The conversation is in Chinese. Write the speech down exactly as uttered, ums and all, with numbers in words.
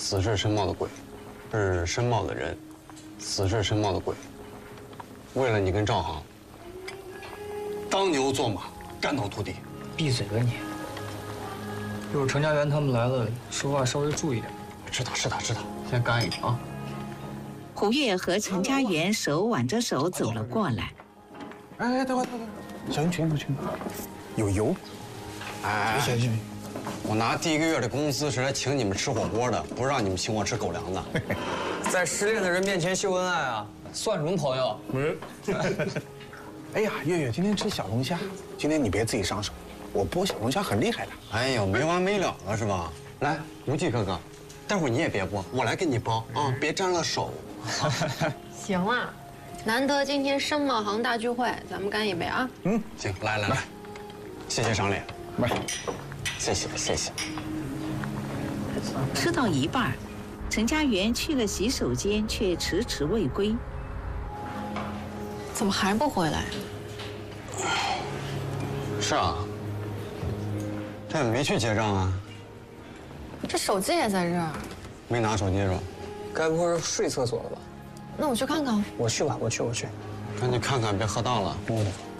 死是申茂的鬼，是申茂的人，死是申茂的鬼。为了你跟赵航，当牛做马，干到秃地。 闭嘴吧你！一会儿程家园他们来了，说话稍微注意点。 知道知道知道，先干一个啊！ 胡月和程家园手挽着手走了过来。 哎，等会儿等会儿，小心裙子裙子，有油。 哎， 行行行。 我拿第一个月的工资是来请你们吃火锅的，不是让你们请我吃狗粮的。 在失恋的人面前秀恩爱啊，算什么朋友？ 嗯。哎呀，月月今天吃小龙虾，今天你别自己上手，我剥小龙虾很厉害的。 哎呦，没完没了了是吧？来，无忌哥哥，待会儿你也别剥，我来给你包啊，别沾了手。 行了，难得今天申茂行大聚会，咱们干一杯啊！ 嗯，行，来来来，谢谢赏脸， 来。 谢谢谢谢。 吃到一半，程家园去了洗手间，却迟迟未归。 怎么还不回来？ 是啊，这没去结账啊？ 这手机也在这儿， 没拿手机是吧？ 该不会是睡厕所了吧？ 那我去看看。 我去吧，我去，我去。 赶紧看看，别喝大了。嗯。